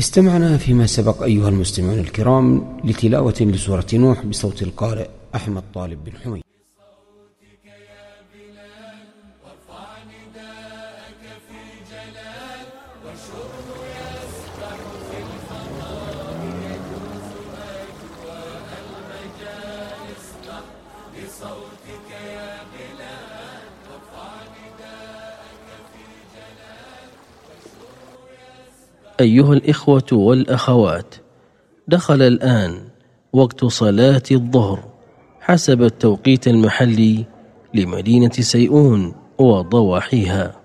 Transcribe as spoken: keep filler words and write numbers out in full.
استمعنا فيما سبق أيها المستمعون الكرام لتلاوة لسورة نوح بصوت القارئ أحمد طالب بن حميد. أيها الإخوة والأخوات، دخل الآن وقت صلاة الظهر حسب التوقيت المحلي لمدينة سيئون وضواحيها.